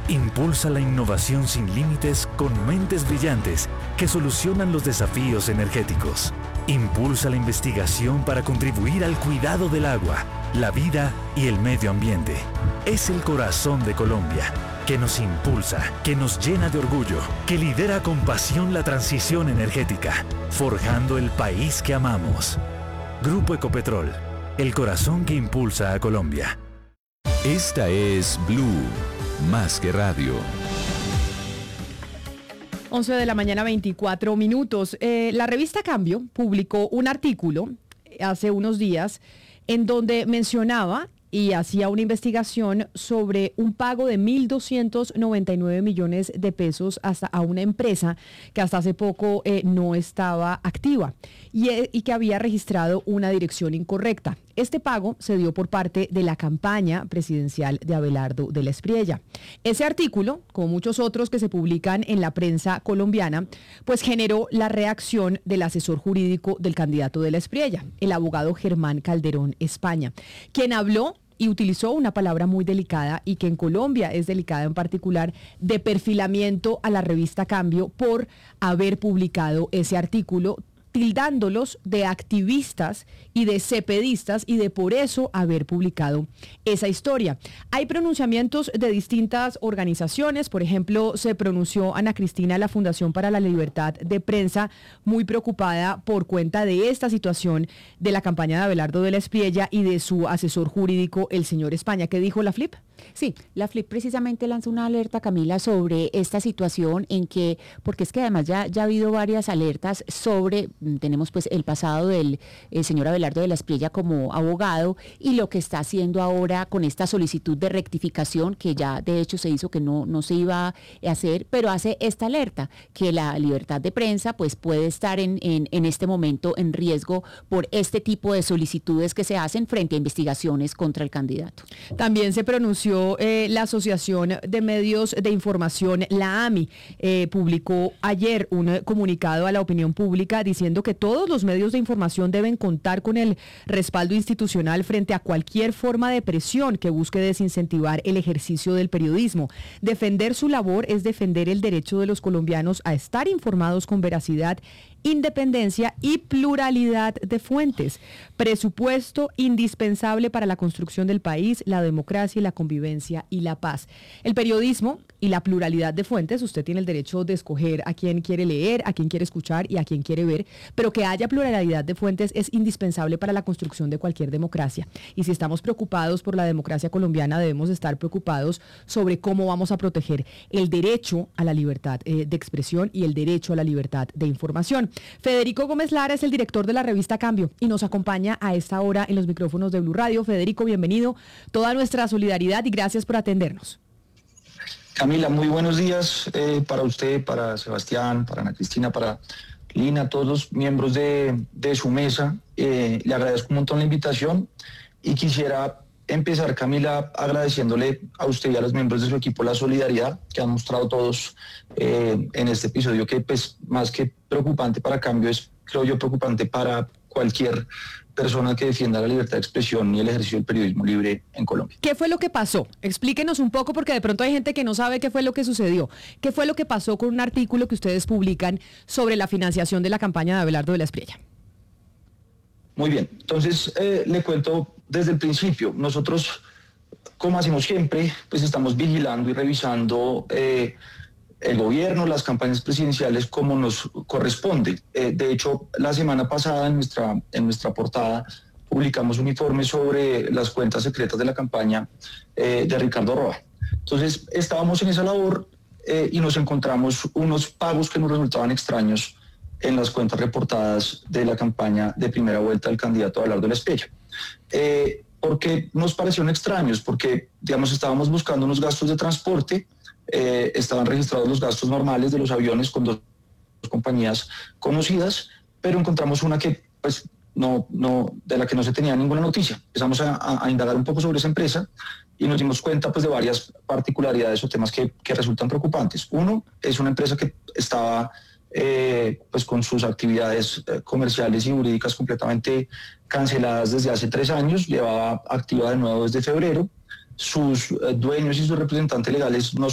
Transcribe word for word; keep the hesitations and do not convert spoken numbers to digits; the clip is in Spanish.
Impulsa la innovación sin límites con mentes brillantes que solucionan los desafíos energéticos. Impulsa la investigación para contribuir al cuidado del agua, la vida y el medio ambiente. Es el corazón de Colombia, que nos impulsa, que nos llena de orgullo, que lidera con pasión la transición energética, forjando el país que amamos. Grupo Ecopetrol, el corazón que impulsa a Colombia. Esta es Blue, más que radio. once de la mañana, veinticuatro minutos. Eh, la revista Cambio publicó un artículo hace unos días en donde mencionaba y hacía una investigación sobre un pago de mil doscientos noventa y nueve millones de pesos hasta a una empresa que hasta hace poco eh, no estaba activa y, eh, y que había registrado una dirección incorrecta. Este pago se dio por parte de la campaña presidencial de Abelardo de la Espriella. Ese artículo, como muchos otros que se publican en la prensa colombiana, pues generó la reacción del asesor jurídico del candidato de la Espriella, el abogado Germán Calderón España, quien habló y utilizó una palabra muy delicada y que en Colombia es delicada en particular, de perfilamiento a la revista Cambio por haber publicado ese artículo, tildándolos de activistas y de cepedistas y de por eso haber publicado esa historia. Hay pronunciamientos de distintas organizaciones, por ejemplo, se pronunció Ana Cristina de la Fundación para la Libertad de Prensa, muy preocupada por cuenta de esta situación de la campaña de Abelardo de la Espriella y de su asesor jurídico, el señor España. ¿Qué dijo la F L I P? Sí, la F L I P precisamente lanzó una alerta, Camila, sobre esta situación en que, porque es que además ya, ya ha habido varias alertas sobre, tenemos pues el pasado del eh, señor Abelardo de la Espriella como abogado y lo que está haciendo ahora con esta solicitud de rectificación que ya de hecho se hizo que no, no se iba a hacer, pero hace esta alerta que la libertad de prensa pues puede estar en, en, en este momento en riesgo por este tipo de solicitudes que se hacen frente a investigaciones contra el candidato. También se pronunció Eh, la Asociación de Medios de Información, la A M I, eh, publicó ayer un eh, comunicado a la opinión pública diciendo que todos los medios de información deben contar con el respaldo institucional frente a cualquier forma de presión que busque desincentivar el ejercicio del periodismo. Defender su labor es defender el derecho de los colombianos a estar informados con veracidad, independencia y pluralidad de fuentes. Presupuesto indispensable para la construcción del país, la democracia y la convivencia y la paz. El periodismo y la pluralidad de fuentes, usted tiene el derecho de escoger a quién quiere leer, a quién quiere escuchar y a quién quiere ver, pero que haya pluralidad de fuentes es indispensable para la construcción de cualquier democracia. Y si estamos preocupados por la democracia colombiana, debemos estar preocupados sobre cómo vamos a proteger el derecho a la libertad eh, de expresión y el derecho a la libertad de información. Federico Gómez Lara es el director de la revista Cambio y nos acompaña a esta hora en los micrófonos de Blue Radio. Federico, bienvenido. Toda nuestra solidaridad y gracias por atendernos. Camila, muy buenos días eh, para usted, para Sebastián, para Ana Cristina, para Lina, todos los miembros de, de su mesa. Eh, le agradezco un montón la invitación y quisiera empezar, Camila, agradeciéndole a usted y a los miembros de su equipo la solidaridad que han mostrado todos eh, en este episodio, que pues más que preocupante para Cambio es, creo yo, preocupante para cualquier persona que defienda la libertad de expresión y el ejercicio del periodismo libre en Colombia. ¿Qué fue lo que pasó? Explíquenos un poco porque de pronto hay gente que no sabe qué fue lo que sucedió. ¿Qué fue lo que pasó con un artículo que ustedes publican sobre la financiación de la campaña de Abelardo de la Espriella? Muy bien, entonces eh, le cuento desde el principio. Nosotros, como hacemos siempre, pues estamos vigilando y revisando eh, el gobierno, las campañas presidenciales como nos corresponde. Eh, de hecho, la semana pasada en nuestra, en nuestra portada publicamos un informe sobre las cuentas secretas de la campaña eh, de Ricardo Roa. Entonces, estábamos en esa labor eh, y nos encontramos unos pagos que nos resultaban extraños en las cuentas reportadas de la campaña de primera vuelta del candidato Abelardo de la Espriella. Eh, ¿Por qué nos parecieron extraños? Porque, digamos, estábamos buscando unos gastos de transporte, eh, estaban registrados los gastos normales de los aviones con dos compañías conocidas, pero encontramos una que, pues, no, no, de la que no se tenía ninguna noticia. Empezamos a, a, a indagar un poco sobre esa empresa y nos dimos cuenta, pues, de varias particularidades o temas que, que resultan preocupantes. Uno, es una empresa que estaba Eh, pues con sus actividades eh, comerciales y jurídicas completamente canceladas desde hace tres años, llevaba activa de nuevo desde febrero. Sus eh, dueños y sus representantes legales no